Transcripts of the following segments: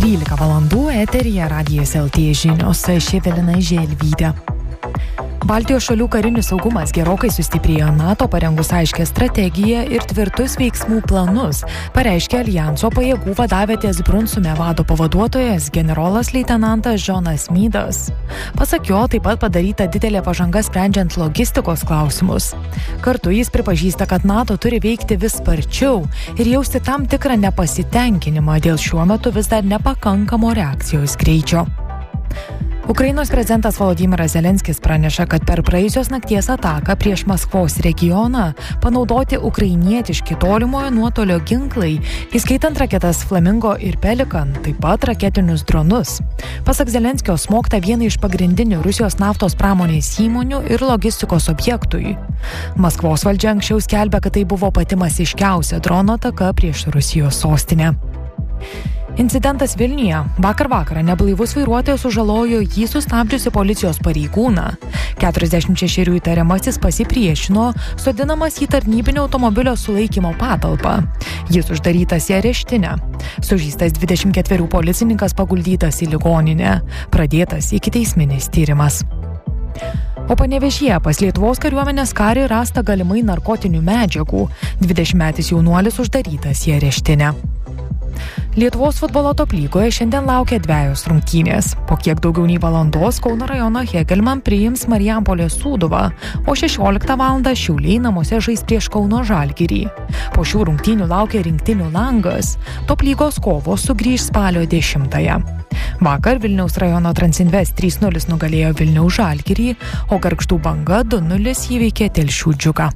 13 valandų eteryje Radijas LT žinios, aš Evelina Želvytė. Baltijos šalių karinis saugumas gerokai sustiprėjo NATO parengus aiškę strategiją ir tvirtus veiksmų planus, pareiškė Aljanso pajėgų vadavietės Brunsume vado pavaduotojas generolas leitenantas Džonas Mydas. Pasak jo, taip pat padaryta didelė pažanga sprendžiant logistikos klausimus. Kartu jis pripažįsta, kad NATO turi veikti vis sparčiau ir jausti tam tikrą nepasitenkinimą dėl šiuo metu vis dar nepakankamo reakcijos greičio. Ukrainos prezidentas Volodymyras Zelenskis praneša, kad per praėjusios nakties ataką prieš Maskvos regioną panaudoti ukrainietiški tolimojo nuotolio ginklai, įskaitant raketas Flamingo ir Pelikan, taip pat raketinius dronus. Pasak Zelenskio, smogta vienai iš pagrindinių Rusijos naftos pramonės įmonių ir logistikos objektui. Maskvos valdžia anksčiau skelbė, kad tai buvo pati masiškiausia drono ataka prieš Rusijos sostinę. Incidentas Vilniuje. Vakar vakarą neblaivus vairuotojas sužalojo jį sustabdžiusi policijos pareigūną. 46 įtariamasis pasipriešino, sodinamas į tarnybinio automobilio sulaikymo patalpą. Jis uždarytas į areštinę. Sužeistas 24 policininkas paguldytas į ligoninę. Pradėtas ikiteisminis tyrimas. O Panevėžyje pas Lietuvos kariuomenės karį rasta galimai narkotinių medžiagų. 20-metis jaunuolis uždarytas į areštinę. Lietuvos futbolo top lygoje šiandien laukia dvejos rungtynės. Po kiek daugiau nei valandos Kauno rajono Hegelman priims Marijampolės Sūduvą, o 16 valandą Šiauliai namuose žais prieš Kauno Žalgirį. Po šių rungtynių laukia rinktinių langas. Top lygos kovos sugrįž spalio 10-ąją. Vakar Vilniaus rajono Transinvest 3-0 nugalėjo Vilniaus Žalgirį, o Gargždų Banga 2-0 įveikė Telšių Džiugą.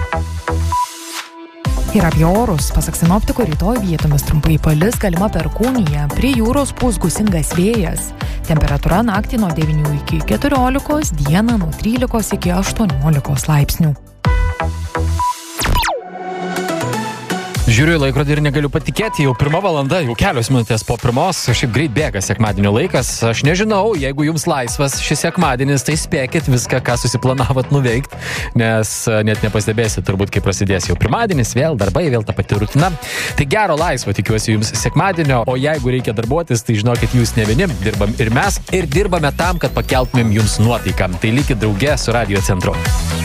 Ir apie orus, pasak sinoptikų, rytoj vietomis trumpai palis, galima perkūnija, prie jūros pūs gūsingas vėjas. Temperatūra naktį nuo 9 iki 14, dieną nuo 13 iki 18 laipsnių. Žiūriu į laikrodį ir negaliu patikėti, jau 1 valanda, jau kelios minutės po 1, šiaip greit bėga sekmadienio laikas. Aš nežinau, jeigu jums laisvas šis sekmadienis, tai spėkit viską, ką susiplanavot nuveikti, nes net nepastebėsit turbūt, kai prasidės jau pirmadienis, vėl darbai, vėl ta pati rutina. Tai gero laisvo tikiuosi jums sekmadienio, o jeigu reikia darbuotis, tai žinokit, jūs ne vieni, dirbam ir mes, ir dirbame tam, kad pakeltumėm jums nuotaiką. Tai likit drauge su Radio Centru.